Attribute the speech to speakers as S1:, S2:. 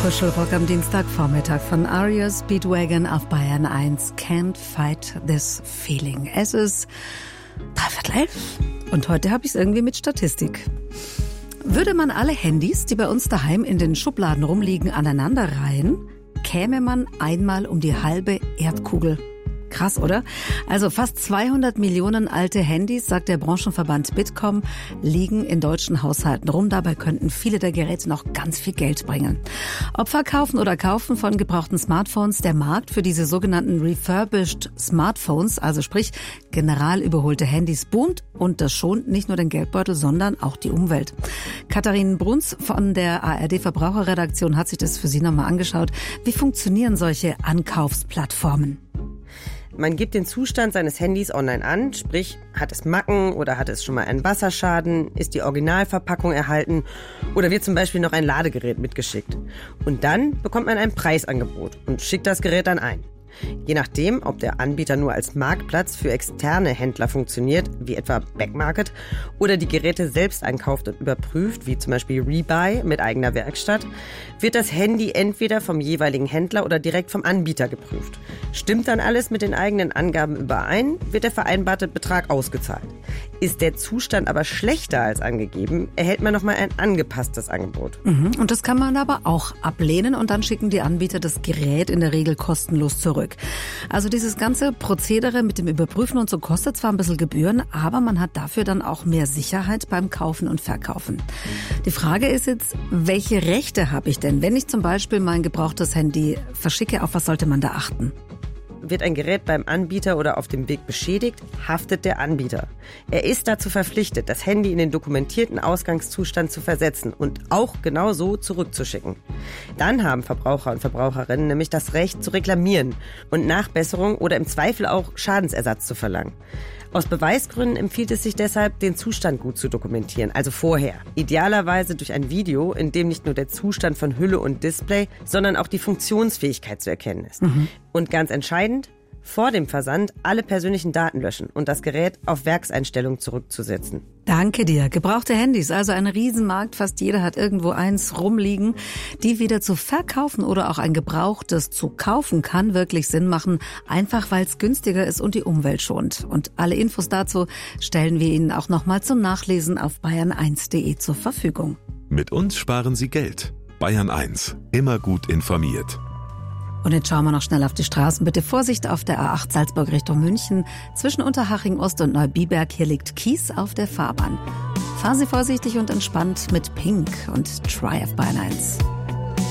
S1: Kuschelrock am Dienstagvormittag von Aria Speedwagon auf Bayern 1. Can't fight this feeling. Es ist 11:15 und heute habe ich es irgendwie mit Statistik. Würde man alle Handys, die bei uns daheim in den Schubladen rumliegen, aneinanderreihen, käme man einmal um die halbe Erdkugel. Krass, oder? Also fast 200 Millionen alte Handys, sagt der Branchenverband Bitkom, liegen in deutschen Haushalten rum. Dabei könnten viele der Geräte noch ganz viel Geld bringen. Ob verkaufen oder kaufen von gebrauchten Smartphones, der Markt für diese sogenannten refurbished Smartphones, also sprich general überholte Handys, boomt, und das schont nicht nur den Geldbeutel, sondern auch die Umwelt. Katharin Bruns von der ARD Verbraucherredaktion hat sich das für Sie nochmal angeschaut. Wie funktionieren solche Ankaufsplattformen?
S2: Man gibt den Zustand seines Handys online an, sprich, hat es Macken oder hat es schon mal einen Wasserschaden, ist die Originalverpackung erhalten oder wird zum Beispiel noch ein Ladegerät mitgeschickt. Und dann bekommt man ein Preisangebot und schickt das Gerät dann ein. Je nachdem, ob der Anbieter nur als Marktplatz für externe Händler funktioniert, wie etwa Backmarket, oder die Geräte selbst einkauft und überprüft, wie zum Beispiel Rebuy mit eigener Werkstatt, wird das Handy entweder vom jeweiligen Händler oder direkt vom Anbieter geprüft. Stimmt dann alles mit den eigenen Angaben überein, wird der vereinbarte Betrag ausgezahlt. Ist der Zustand aber schlechter als angegeben, erhält man nochmal ein angepasstes Angebot.
S1: Und das kann man aber auch ablehnen und dann schicken die Anbieter das Gerät in der Regel kostenlos zurück. Also dieses ganze Prozedere mit dem Überprüfen und so kostet zwar ein bisschen Gebühren, aber man hat dafür dann auch mehr Sicherheit beim Kaufen und Verkaufen. Die Frage ist jetzt, welche Rechte habe ich denn, wenn ich zum Beispiel mein gebrauchtes Handy verschicke? Auf was sollte man da achten?
S2: Wird ein Gerät beim Anbieter oder auf dem Weg beschädigt, haftet der Anbieter. Er ist dazu verpflichtet, das Handy in den dokumentierten Ausgangszustand zu versetzen und auch genau so zurückzuschicken. Dann haben Verbraucher und Verbraucherinnen nämlich das Recht zu reklamieren und Nachbesserung oder im Zweifel auch Schadensersatz zu verlangen. Aus Beweisgründen empfiehlt es sich deshalb, den Zustand gut zu dokumentieren, also vorher. Idealerweise durch ein Video, in dem nicht nur der Zustand von Hülle und Display, sondern auch die Funktionsfähigkeit zu erkennen ist. Und ganz entscheidend, vor dem Versand alle persönlichen Daten löschen und das Gerät auf Werkseinstellung zurückzusetzen.
S1: Danke dir. Gebrauchte Handys, also ein Riesenmarkt, fast jeder hat irgendwo eins rumliegen. Die wieder zu verkaufen oder auch ein gebrauchtes zu kaufen, kann wirklich Sinn machen, einfach weil es günstiger ist und die Umwelt schont. Und alle Infos dazu stellen wir Ihnen auch nochmal zum Nachlesen auf bayern1.de zur Verfügung.
S3: Mit uns sparen Sie Geld. Bayern 1, immer gut informiert.
S1: Und jetzt schauen wir noch schnell auf die Straßen. Bitte Vorsicht auf der A8 Salzburg Richtung München. Zwischen Unterhaching Ost und Neubiberg, hier liegt Kies auf der Fahrbahn. Fahren Sie vorsichtig und entspannt mit Pink und Try auf Bayern 1.